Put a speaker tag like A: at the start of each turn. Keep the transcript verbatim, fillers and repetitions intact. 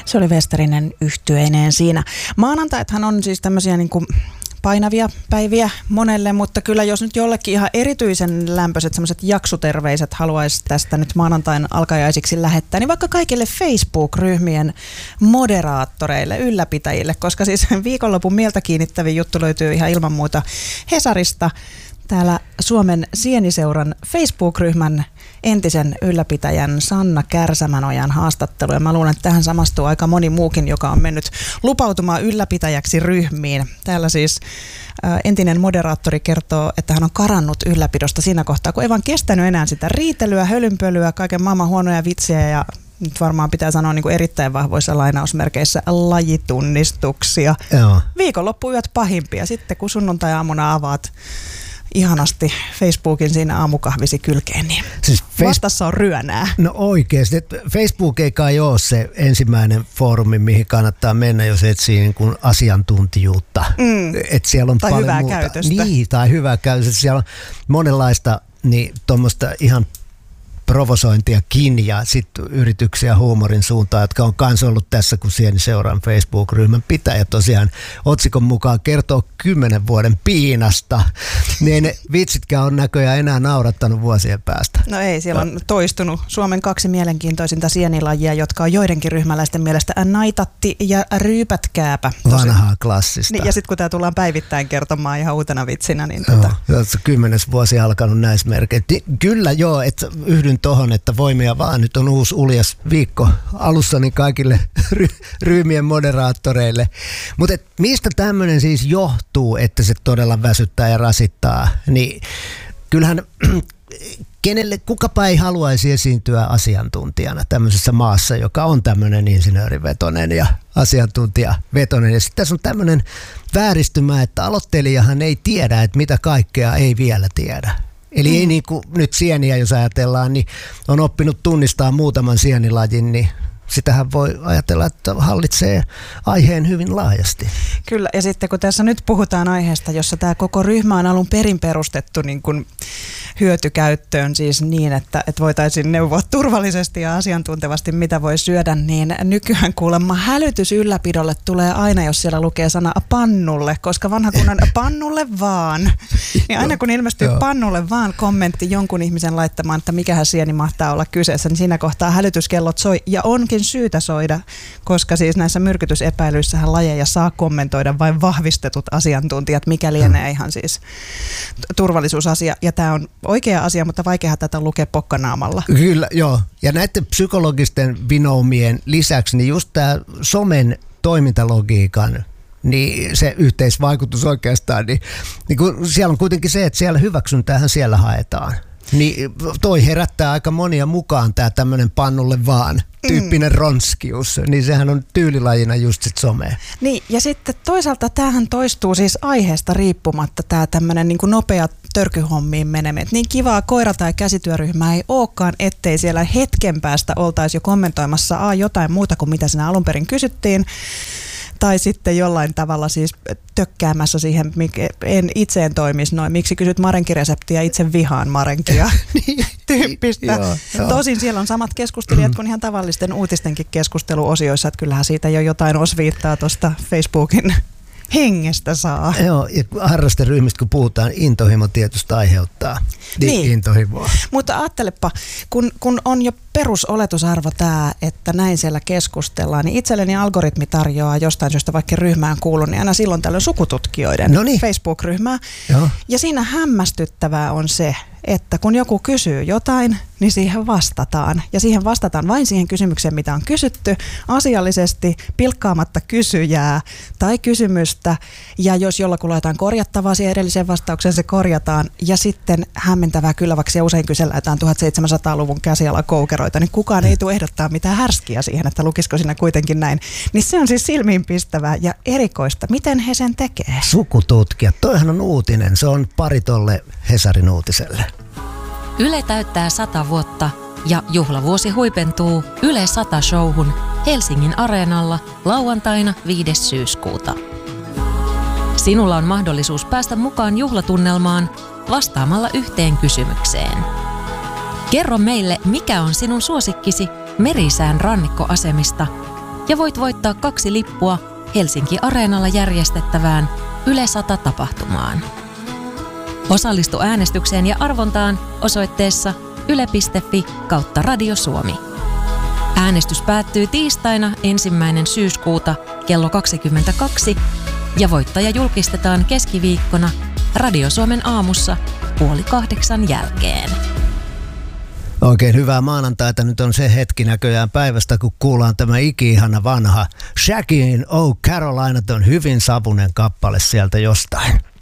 A: Se oli Westerinen yhtyeineen siinä. Maanantaithan on siis tämmöisiä niin kuin painavia päiviä monelle, mutta kyllä jos nyt jollekin ihan erityisen lämpöiset semmoiset jaksuterveiset haluaisi tästä nyt maanantain alkajaisiksi lähettää, niin vaikka kaikille Facebook-ryhmien moderaattoreille, ylläpitäjille, koska siis viikonlopun mieltä kiinnittävin juttu löytyy ihan ilman muuta Hesarista. Täällä Suomen Sieniseuran Facebook-ryhmän entisen ylläpitäjän Sanna Kärsämänojan haastattelu. Ja mä luulen, että tähän samastuu aika moni muukin, joka on mennyt lupautumaan ylläpitäjäksi ryhmiin. Täällä siis ä, entinen moderaattori kertoo, että hän on karannut ylläpidosta siinä kohtaa, kun ei vaan kestänyt enää sitä riitelyä, hölynpölyä, kaiken maailman huonoja vitsejä ja nyt varmaan pitää sanoa niin kuin erittäin vahvoissa lainausmerkeissä lajitunnistuksia. Joo. Viikonloppuyöt pahimpia. Sitten kun sunnuntai-aamuna avaat ihanasti Facebookin siinä aamukahvisi kylkeen, niin siis vastassa on ryönää.
B: No oikeasti. Facebook ei kai ole se ensimmäinen foorumi, mihin kannattaa mennä, jos etsii niin kuin asiantuntijuutta. Mm. Et siellä on
A: tai
B: paljon
A: hyvää
B: muuta.
A: käytöstä.
B: Niin, tai hyvää käytöstä. Siellä on monenlaista niin tuommoista ihan provosointiakin ja sitten yrityksiä huumorin suuntaan, jotka on kans ollut tässä, kun Sieniseuran Facebook-ryhmän pitäjä tosiaan otsikon mukaan kertoo kymmenen vuoden piinasta, niin ei ne vitsitkään on näköjään enää naurattanut vuosien päästä.
A: No ei, siellä on toistunut Suomen kaksi mielenkiintoisinta sienilajia, jotka on joidenkin ryhmäläisten mielestä naitatti ja ryypätkääpä.
B: Vanhaa klassista.
A: Niin, ja sitten kun tämä tullaan päivittäin kertomaan ihan uutena vitsinä, niin
B: joo,
A: tota...
B: kymmenes vuosi alkanut näissä merkeissä. Kyllä joo, että yhdyn tohon, että voimia vaan. Nyt on uusi uljas viikko alussa niin kaikille ry- ryhmien moderaattoreille. Mutta mistä tämmöinen siis johtuu, että se todella väsyttää ja rasittaa? Niin kyllähän kenelle, kukapa ei haluaisi esiintyä asiantuntijana tämmöisessä maassa, joka on tämmöinen insinöörivetoinen ja asiantuntijavetoinen. Ja sitten tässä on tämmöinen vääristymä, että aloittelijahan ei tiedä, että mitä kaikkea ei vielä tiedä. Eli mm. ei niin kuin nyt sieniä, jos ajatellaan, niin on oppinut tunnistaa muutaman sienilajin, niin sitähän voi ajatella, että hallitsee aiheen hyvin laajasti.
A: Kyllä, ja sitten kun tässä nyt puhutaan aiheesta, jossa tämä koko ryhmä on alun perin perustettu niin kuin hyötykäyttöön, siis niin, että, että voitaisiin neuvoa turvallisesti ja asiantuntevasti, mitä voi syödä, niin nykyään kuulemma hälytys ylläpidolle tulee aina, jos siellä lukee sana pannulle, koska vanha kunnan pannulle vaan. Niin aina kun ilmestyy pannulle vaan kommentti jonkun ihmisen laittamaan, että mikähän sieni mahtaa olla kyseessä, niin siinä kohtaa hälytyskellot soi ja onkin syytä soida, koska siis näissä myrkytysepäilyissähän lajeja saa kommentoida vain vahvistetut asiantuntijat, mikä lienee ihan siis turvallisuusasia. Ja tämä on oikea asia, mutta vaikeaa tätä lukea pokkanaamalla.
B: Kyllä, joo. Ja näiden psykologisten vinoumien lisäksi, niin just tämä somen toimintalogiikan, niin se yhteisvaikutus oikeastaan, niin, niin kun siellä on kuitenkin se, että siellä hyväksyntäähän siellä haetaan. Niin toi herättää aika monia mukaan tämä tämmöinen pannulle vaan tyyppinen mm. ronskius, niin sehän on tyylilajina just sit somea.
A: Niin, ja sitten toisaalta tämähän toistuu siis aiheesta riippumatta, tämä tämmöinen niin kuin nopea törkyhommiin meneminen. Niin kivaa koira- tai käsityöryhmää ei olekaan, ettei siellä hetken päästä oltaisi jo kommentoimassa a, jotain muuta kuin mitä siinä alun perin kysyttiin, tai sitten jollain tavalla siis tökkäämässä siihen, mikä en itse en toimisi noin. Miksi kysyt marenkireseptiä, itse vihaan marenkia tyyppistä. Joo, joo. Tosin siellä on samat keskustelijat kuin ihan tavallisten uutistenkin keskusteluosioissa, että kyllähän siitä jo jotain osviittaa tuosta Facebookin hengestä saa.
B: Joo, ja harrasteryhmistä kun puhutaan, intohimo tietysti aiheuttaa niin. intohimoa.
A: Mutta ajattelepa, kun, kun on jo perusoletusarvo tämä, että näin siellä keskustellaan, niin itselleni algoritmi tarjoaa jostain syystä, vaikka ryhmään kuulun, niin aina silloin tällöin sukututkijoiden Noniin. Facebook-ryhmää. Joo. Ja siinä hämmästyttävää on se, että kun joku kysyy jotain, niin siihen vastataan. Ja siihen vastataan vain siihen kysymykseen, mitä on kysytty, asiallisesti, pilkkaamatta kysyjää tai kysymystä. Ja jos jollakulla laitetaan korjattavaa siihen edelliseen vastaukseen, se korjataan. Ja sitten hämmentävää kyllä, vaikka siellä usein kysellään jotain tuhatseitsemänsataaluvun käsialakoukeroita, niin kukaan ei tule ehdottaa mitään härskiä siihen, että lukisiko siinä kuitenkin näin. Niin se on siis silmiinpistävää ja erikoista. Miten he sen tekee?
B: Sukututkijat. Toihan on uutinen. Se on pari tolle Hesarin uutiselle.
C: Yle täyttää sata vuotta ja juhlavuosi huipentuu Yle sata-showhun Helsingin Areenalla lauantaina viides syyskuuta. Sinulla on mahdollisuus päästä mukaan juhlatunnelmaan vastaamalla yhteen kysymykseen. Kerro meille, mikä on sinun suosikkisi Merisään rannikkoasemista ja voit voittaa kaksi lippua Helsinki Areenalla järjestettävään Yle sata-tapahtumaan. Osallistu äänestykseen ja arvontaan osoitteessa yle piste fi kautta Radio Suomi. Äänestys päättyy tiistaina ensimmäinen syyskuuta kello kaksikymmentäkaksi ja voittaja julkistetaan keskiviikkona Radio Suomen aamussa puoli kahdeksan jälkeen.
B: Oikein hyvää maanantaita. Nyt on se hetki näköjään päivästä, kun kuullaan tämä iki-ihana vanha Shaggy in Oh Carolina, on hyvin savunen kappale sieltä jostain.